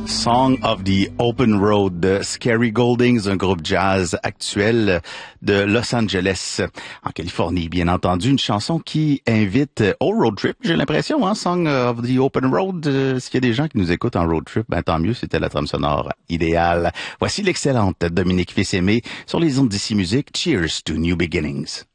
Song of the Open Road de Scary Goldings, un groupe jazz actuel de Los Angeles, en Californie. Bien entendu, une chanson qui invite au road trip, j'ai l'impression, hein, Song of the Open Road. S'il y a des gens qui nous écoutent en road trip, ben tant mieux, c'était la trame sonore idéale. Voici l'excellente Dominique Fils-Aimé sur les ondes d'ici musique. Cheers to New Beginnings.